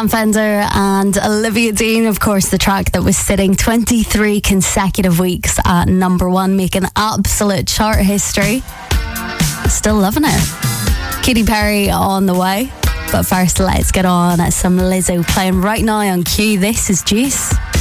Sam Fender and Olivia Dean, of course, the track that was sitting 23 consecutive weeks at number one, making absolute chart history. Still loving it. Katy Perry on the way. But first, let's get on at some Lizzo playing right now on Q. This is Juice.